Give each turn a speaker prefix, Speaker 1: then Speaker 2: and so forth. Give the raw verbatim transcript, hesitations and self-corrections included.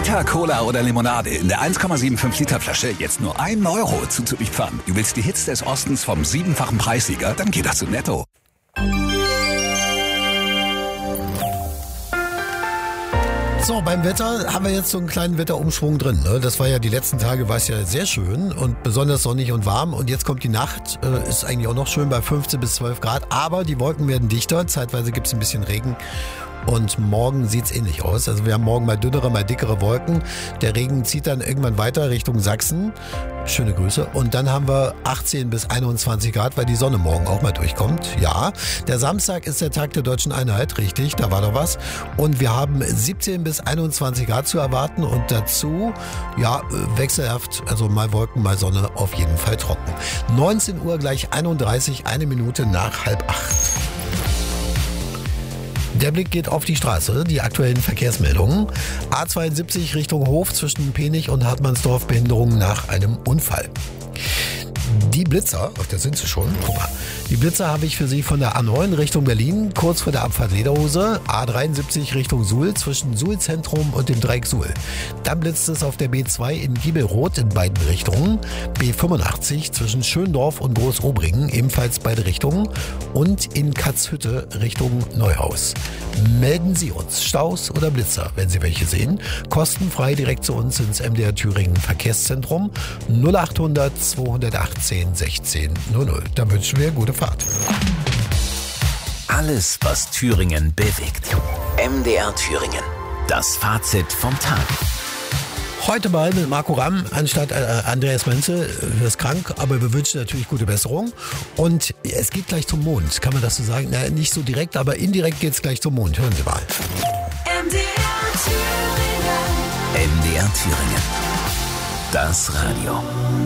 Speaker 1: Fanta, Cola oder Limonade in der eins Komma fünfundsiebzig Liter Flasche jetzt nur ein Euro zuzuliefern. Du willst die Hits des Ostens vom siebenfachen Preissieger? Dann geh doch zu Netto.
Speaker 2: So, beim Wetter haben wir jetzt so einen kleinen Wetterumschwung drin. Ne? Das war ja die letzten Tage, war es ja sehr schön und besonders sonnig und warm. Und jetzt kommt die Nacht, äh, ist eigentlich auch noch schön bei fünfzehn bis zwölf Grad. Aber die Wolken werden dichter, zeitweise gibt es ein bisschen Regen. Und morgen sieht's ähnlich aus. Also wir haben morgen mal dünnere, mal dickere Wolken. Der Regen zieht dann irgendwann weiter Richtung Sachsen. Schöne Grüße. Und dann haben wir achtzehn bis einundzwanzig Grad, weil die Sonne morgen auch mal durchkommt. Ja, der Samstag ist der Tag der Deutschen Einheit, richtig, da war doch was. Und wir haben siebzehn bis einundzwanzig Grad zu erwarten und dazu, ja, wechselhaft, also mal Wolken, mal Sonne, auf jeden Fall trocken. neunzehn Uhr gleich einunddreißig, eine Minute nach halb acht. Der Blick geht auf die Straße, die aktuellen Verkehrsmeldungen. A zweiundsiebzig Richtung Hof zwischen Penich und Hartmannsdorf, Behinderung nach einem Unfall. Die Blitzer, ach, da sind sie schon, guck mal. Die Blitzer habe ich für Sie von der A neun Richtung Berlin, kurz vor der Abfahrt Lederhose, A dreiundsiebzig Richtung Suhl, zwischen Suhl-Zentrum und dem Dreieck Suhl. Dann blitzt es auf der B zwei in Giebelroth in beiden Richtungen, B fünfundachtzig zwischen Schöndorf und Groß-Obringen, ebenfalls beide Richtungen, und in Katzhütte Richtung Neuhaus. Melden Sie uns Staus oder Blitzer, wenn Sie welche sehen, kostenfrei direkt zu uns ins M D R Thüringen Verkehrszentrum null achthundert zweihundertachtzehn sechzehn null null. Da wünschen wir gute Fahrt.
Speaker 3: Alles, was Thüringen bewegt. M D R Thüringen. Das Fazit vom Tag.
Speaker 2: Heute mal mit Marco Ramm anstatt äh, Andreas Menzel. Er ist krank, aber wir wünschen natürlich gute Besserung. Und es geht gleich zum Mond, kann man das so sagen? Na, nicht so direkt, aber indirekt geht es gleich zum Mond. Hören Sie mal.
Speaker 4: M D R Thüringen.
Speaker 3: M D R Thüringen. Das Radio.